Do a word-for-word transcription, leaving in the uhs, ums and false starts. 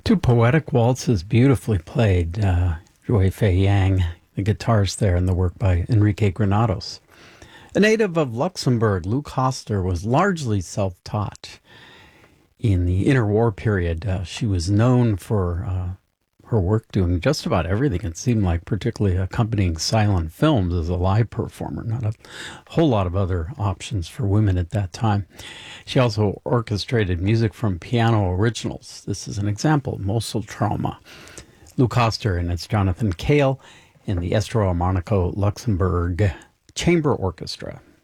Two poetic waltzes beautifully played. Uh, Joy Fei Yang, the guitars there, and the work by Enrique Granados. A native of Luxembourg, Lou Koster was largely self-taught. In the interwar period, uh, she was known for uh, her work doing just about everything, it seemed like, particularly accompanying silent films as a live performer. Not a whole lot of other options for women at that time. She also orchestrated music from piano originals. This is an example, Mosul Trauma. Lou Koster, and it's Jonathan Cale in the Estro Armonico Luxembourg Chamber Orchestra.